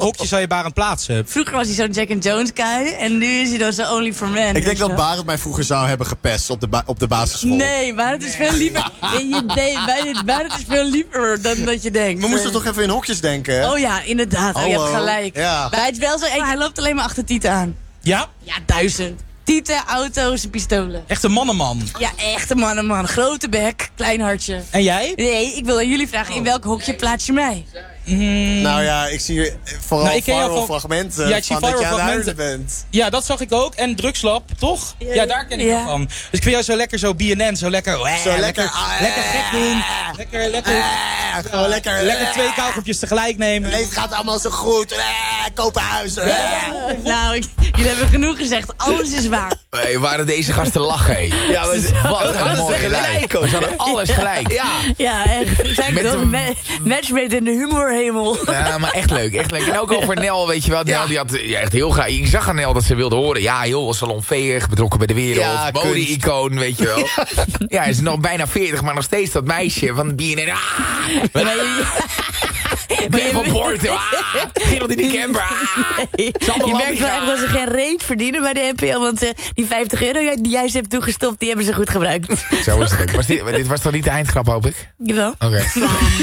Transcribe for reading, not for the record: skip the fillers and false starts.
hokje zou je Barend plaatsen? Vroeger was hij zo'n Jack and Jones guy. En nu is hij dan zo Only for Men. Ik denk dat Barend mij vroeger zou hebben gepest op de basisschool. Nee, maar het is veel liever. Barend is veel liever dan dat je denkt. We moesten toch even in hokjes denken, hè? Oh ja, inderdaad. Oh, je hebt gelijk. Ja. Maar hij is wel zo. Hij loopt alleen maar achter Tieten aan. Ja? Ja, 1000. Tieten, auto's en pistolen. Echt een mannenman. Ja, echte man. Grote bek, klein hartje. En jij? Nee, ik wil aan jullie vragen. In welk hokje plaats je mij? Nou ja, ik zie hier vooral ik ken jou viral van- fragmenten Ja, ik zie van dat je viral aan het fragmenten. huilen bent. Ja, dat zag ik ook. En drugslab, toch? Ja, daar ken ik Ja. het van. Dus ik vind jou zo lekker zo BNN, zo lekker... Zo lekker. Lekker gek doen. Gewoon lekker. Lekker 2 kauwgompjes tegelijk nemen. Nee, het gaat allemaal zo goed. Koop een huis. Nou, jullie hebben genoeg gezegd. Alles is waar. Hey, waren deze gasten lachen, hé. Ja, Wat een mooie lijn. Ze hadden alles gelijk. Ja, echt. Zijn Met toch een- matchmate in de humorhemel. Ja, maar echt leuk, echt leuk. En ook over Nel, weet je wel. Nel, die had echt heel graag... Ik zag aan Nel dat ze wilde horen. Ja, joh, salonveeg, betrokken bij de wereld. Ja, mode-icoon, weet je wel. Ja, hij is nog bijna 40, maar nog steeds dat meisje van BNN. Ben van Porto. Gerald in die camper. Je merkt wel echt dat ze geen reet verdienen bij de NPO. Want die €50 die jij ze hebt toegestopt, die hebben ze goed gebruikt. Zo is het ook. Dit was toch niet de eindgrap, hoop ik? Jawel. Oké.